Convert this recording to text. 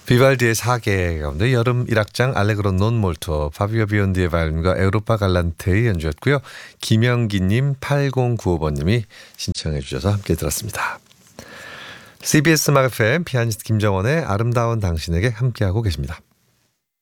비발디의 사계 가운데 여름 1악장 알레그로 논 몰토, 파비오 비욘디의 바이올린과 에우로파 갈란테의 연주였고요. 김영기님, 8095번님이 신청해 주셔서 함께 들었습니다. CBS 음악 FM 피아니스트 김정원의 아름다운 당신에게 함께하고 계십니다.